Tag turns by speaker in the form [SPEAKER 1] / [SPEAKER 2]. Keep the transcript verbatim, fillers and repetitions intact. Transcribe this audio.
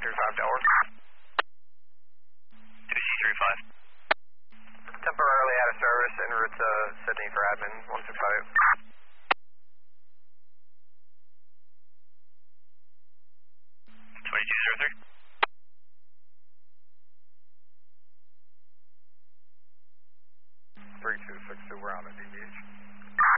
[SPEAKER 1] three five Tower.
[SPEAKER 2] two C three five.
[SPEAKER 1] Temporarily out of service en route to Sydney for admin, one six five eight.
[SPEAKER 2] twenty-two zero three.
[SPEAKER 1] three two six two, we're on the D V H.